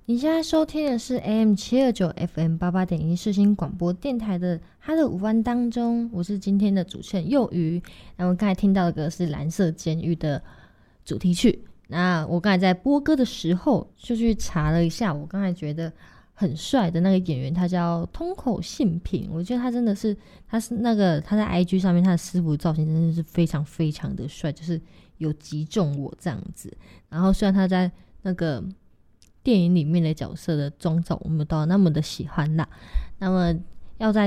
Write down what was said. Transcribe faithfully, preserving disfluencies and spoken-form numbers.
你现在收听的是 A M 七二九 F M 八八点一世新广播电台的哈的午安当中，我是今天的主持人幼鱼。那我刚才听到的歌是蓝色监狱的主题曲。那我刚才在播歌的时候就去查了一下，我刚才觉得很帅的那个演员，他叫通口信平。我觉得他真的是，他是那个他在 I G 上面他的私服造型真的是非常非常的帅，就是有击中我这样子。然后虽然他在那个电影里面的角色的妆造我没有到那么的喜欢啦，那么要在